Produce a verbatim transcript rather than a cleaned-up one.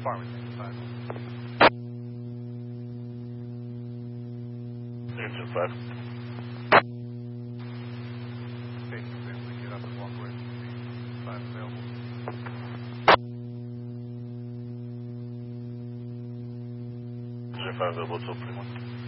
Farmers five. Engine five. Station basically get up and walk away from the five available. Engine five available till pretty much.